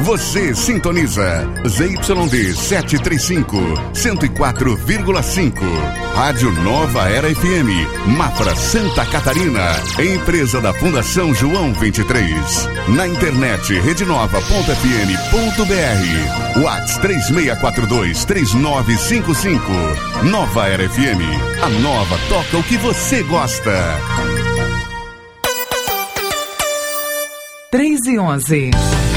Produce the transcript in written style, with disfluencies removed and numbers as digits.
Você sintoniza ZYD 735, 104,5. Rádio Nova Era FM, Mafra, Santa Catarina. Empresa da Fundação João 23. Na internet redenova.fm.br. WhatsApp 3642-3955. Nova Era FM. A nova toca o que você gosta. 3:11.